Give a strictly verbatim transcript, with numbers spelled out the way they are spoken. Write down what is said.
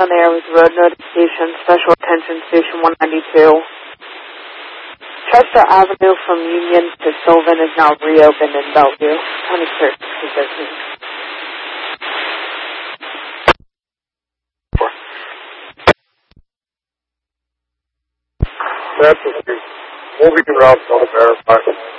on the air with road notification, special attention station one ninety-two. Chester Avenue from Union to Sylvan is now reopened in Bellevue. twenty-third to business. That's the moving route on the verify.